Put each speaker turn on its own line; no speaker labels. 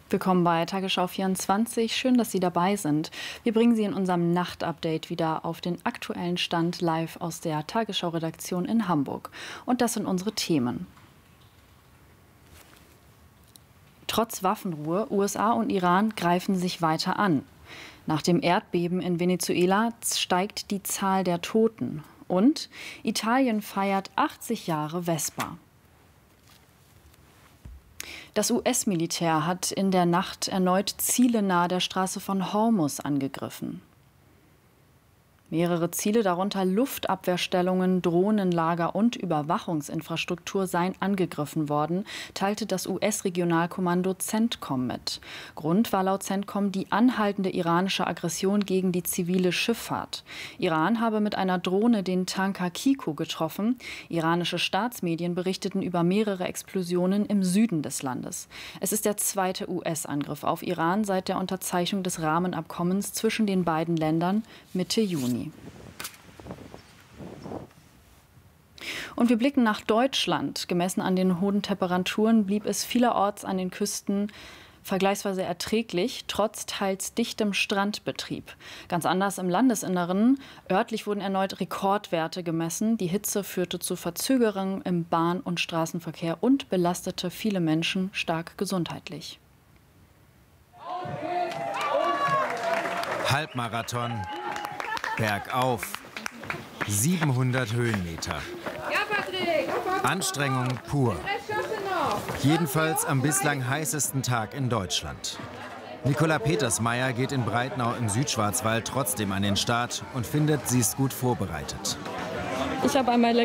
Willkommen bei Tagesschau 24. Schön, dass Sie dabei sind. Wir bringen Sie in unserem Nachtupdate wieder auf den aktuellen Stand live aus der Tagesschau-Redaktion in Hamburg. Und das sind unsere Themen. Trotz Waffenruhe, USA und Iran greifen sich weiter an. Nach dem Erdbeben in Venezuela steigt die Zahl der Toten. Und Italien feiert 80 Jahre Vespa. Das US-Militär hat in der Nacht erneut Ziele nahe der Straße von Hormuz angegriffen. Mehrere Ziele, darunter Luftabwehrstellungen, Drohnenlager und Überwachungsinfrastruktur, seien angegriffen worden, teilte das US-Regionalkommando CENTCOM mit. Grund war laut CENTCOM die anhaltende iranische Aggression gegen die zivile Schifffahrt. Iran habe mit einer Drohne den Tanker Kiko getroffen. Iranische Staatsmedien berichteten über mehrere Explosionen im Süden des Landes. Es ist der zweite US-Angriff auf Iran seit der Unterzeichnung des Rahmenabkommens zwischen den beiden Ländern Mitte Juni. Und wir blicken nach Deutschland. Gemessen an den hohen Temperaturen blieb es vielerorts an den Küsten vergleichsweise erträglich, trotz teils dichtem Strandbetrieb. Ganz anders im Landesinneren. Örtlich wurden erneut Rekordwerte gemessen. Die Hitze führte zu Verzögerungen im Bahn- und Straßenverkehr und belastete viele Menschen stark gesundheitlich.
Halbmarathon, bergauf, 700 Höhenmeter. Anstrengung pur. Jedenfalls am bislang heißesten Tag in Deutschland. Nicola Petersmeier geht in Breitnau im Südschwarzwald trotzdem an den Start und findet, sie ist gut vorbereitet.
Ich habe einmal